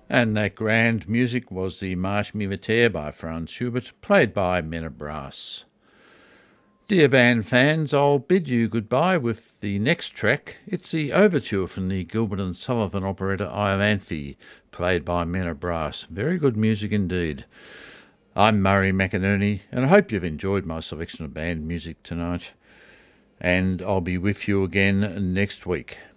And that grand music was the Marsch Militaire by Franz Schubert, played by Men of Brass. Dear band fans, I'll bid you goodbye with the next track. It's the overture from the Gilbert and Sullivan operetta Iolanthe, played by Men of Brass. Very good music indeed. I'm Murray McInerney, and I hope you've enjoyed my selection of band music tonight. And I'll be with you again next week.